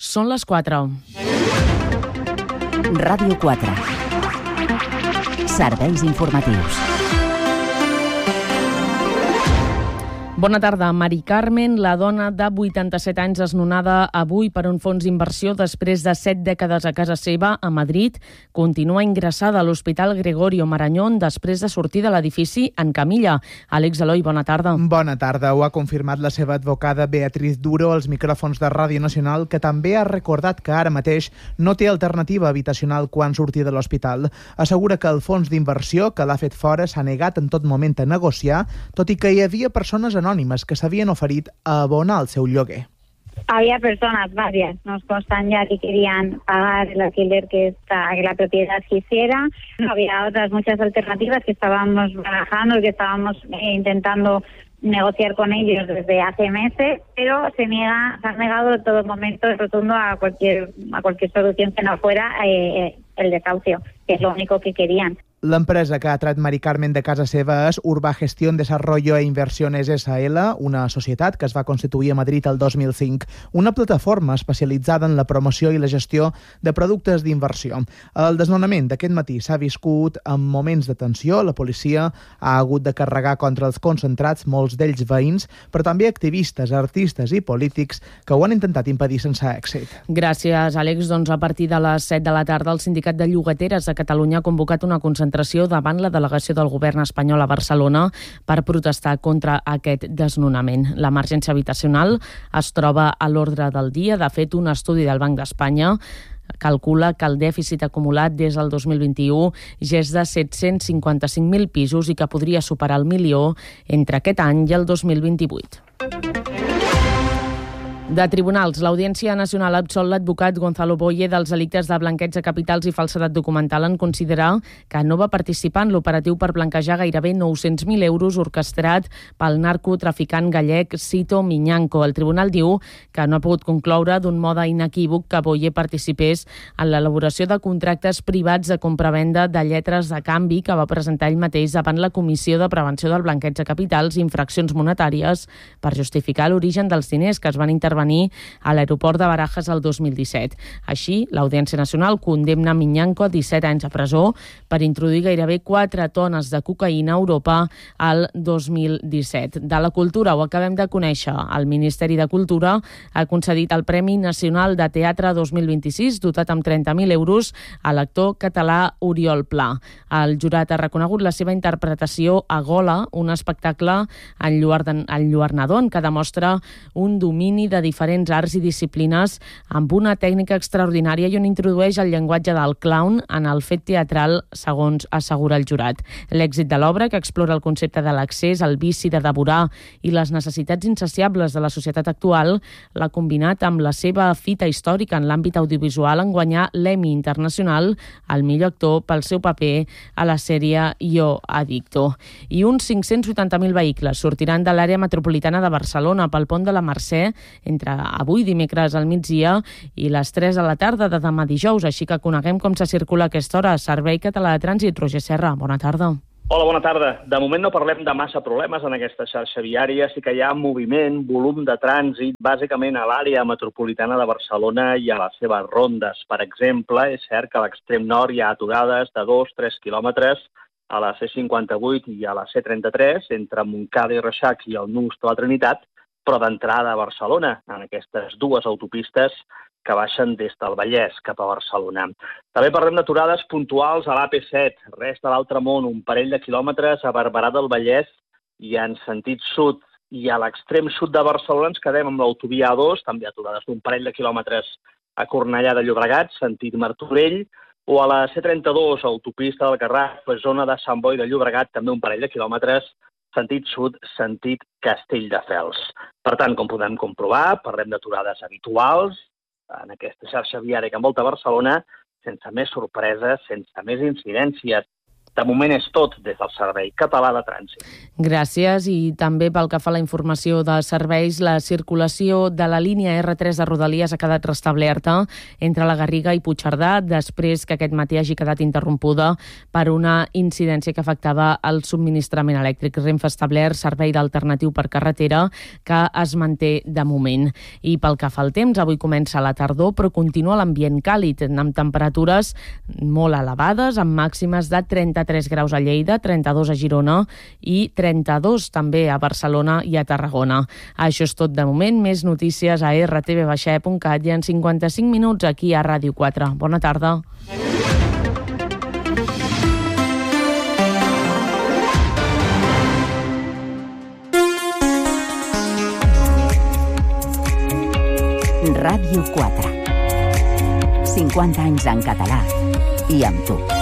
Són les 4. Ràdio 4. Serveis informatius. Bona tarda. Mari Carmen, la dona de 87 anys desnonada avui per un fons d'inversió després de 7 dècades a casa seva, a Madrid, continua ingressada a l'Hospital Gregorio Marañón després de sortir de l'edifici en camilla. Àlex Eloi, bona tarda. Bona tarda. Ho ha confirmat la seva advocada Beatriz Duro als micròfons de Ràdio Nacional, que també ha recordat que ara mateix no té alternativa habitacional quan surti de l'hospital. Assegura que el fons d'inversió que l'ha fet fora s'ha negat en tot moment a negociar, tot i que hi havia persones anònimes que s'havien oferit a abonar el seu lloguer. Había personas, varias, nos constan ya que querían pagar el alquiler que la propiedad quisiera. Había otras muchas alternativas que estábamos barajando y que estábamos intentando negociar con ellos desde hace meses, pero se han negado en todo momento rotundo a cualquier solución que no fuera el desahucio, que es lo único que querían. L'empresa que ha tret Mari Carmen de casa seva és Urba Gestión Desarrollo e Inversiones S.L., una societat que es va constituir a Madrid el 2005, una plataforma especialitzada en la promoció i la gestió de productes d'inversió. El desnonament d'aquest matí s'ha viscut en moments de tensió. La policia ha hagut de carregar contra els concentrats, molts d'ells veïns, però també activistes, artistes i polítics que ho han intentat impedir sense èxit. Gràcies, Àlex. Doncs a partir de les 7 de la tarda, el Sindicat de Llogateres de Catalunya ha convocat una concentració davant la delegació del govern espanyol a Barcelona per protestar contra aquest desnonament. L'emergència habitacional es troba a l'ordre del dia. De fet, un estudi del Banc d'Espanya calcula que el dèficit acumulat des del 2021 ja és de 755.000 pisos i que podria superar el milió entre aquest any i el 2028. De tribunals, l'Audiència Nacional ha absolt l'advocat Gonzalo Boye dels delictes de blanqueig de capitals i falsedat documental en considerar que no va participar en l'operatiu per blanquejar gairebé 900.000 euros orquestrat pel narcotraficant gallec Cito Miñanco. El tribunal diu que no ha pogut concloure d'un mode inequívoc que Boye participés en l'elaboració de contractes privats de compravenda de lletres de canvi que va presentar ell mateix davant la Comissió de Prevenció del Blanqueig de Capitals i Infraccions Monetàries per justificar l'origen dels diners que es van intervenir a l'aeroport de Barajas el 2017. Així, l'Audiència Nacional condemna Miñanco a 17 anys a presó per introduir gairebé 4 tones de cocaïna a Europa al 2017. De la cultura, ho acabem de conèixer. El Ministeri de Cultura ha concedit el Premi Nacional de Teatre 2026, dotat amb 30.000 euros, a l'actor català Oriol Pla. El jurat ha reconegut la seva interpretació a Gola, un espectacle enlluernador que demostra un domini de diferents arts i disciplines amb una tècnica extraordinària i on introdueix el llenguatge del clown en el fet teatral, segons assegura el jurat. L'èxit de l'obra, que explora el concepte de l'accés, el vici de devorar i les necessitats insaciables de la societat actual, l'ha combinat amb la seva fita històrica en l'àmbit audiovisual en guanyar l'Emmy Internacional al millor actor pel seu paper a la sèrie Yo Adicto. I uns 580.000 vehicles sortiran de l'àrea metropolitana de Barcelona pel pont de la Mercè entre avui dimecres al migdia i les 3 de la tarda de demà dijous. Així que coneguem com se circula a aquesta hora. Servei Català de Trànsit, Roger Serra, bona tarda. Hola, bona tarda. De moment no parlem de massa problemes en aquesta xarxa viària. Sí que hi ha moviment, volum de trànsit, bàsicament a l'àrea metropolitana de Barcelona i a les seves rondes. Per exemple, és cert que a l'extrem nord hi ha aturades de 2-3 quilòmetres a la C58 i a la C33, entre Montcada i Reixac i el Nus de la Trinitat, però d'entrada a Barcelona, en aquestes dues autopistes que baixen des del Vallès cap a Barcelona. També parlem d'aturades puntuals a l'AP7, res de l'altre món, un parell de quilòmetres a Barberà del Vallès i en sentit sud. I a l'extrem sud de Barcelona ens quedem amb l'autovia A2, també aturades d'un parell de quilòmetres a Cornellà de Llobregat, sentit Martorell, o a la C32, autopista del Garraf, zona de Sant Boi de Llobregat, també un parell de quilòmetres, sentit sud, sentit Castelldefels. Per tant, com podem comprovar, parlem d'aturades habituals en aquesta xarxa viària que envolta Barcelona, sense més sorpreses, sense més incidències. De moment és tot des del Servei Català de Trànsit. Gràcies. I també pel que fa a la informació de serveis, la circulació de la línia R3 de Rodalies ha quedat restablerta entre la Garriga i Puigcerdà després que aquest matí hagi quedat interrompuda per una incidència que afectava el subministrament elèctric. Renfe ha establert servei d'alternatiu per carretera que es manté de moment. I pel que fa al temps, avui comença la tardor, però continua l'ambient càlid, amb temperatures molt elevades, amb màximes de 33 graus a Lleida, 32 a Girona i 32 també a Barcelona i a Tarragona. Això és tot de moment. Més notícies a rtv.cat i en 55 minuts aquí a Ràdio 4. Bona tarda. Ràdio 4. 50 anys en català i amb tu.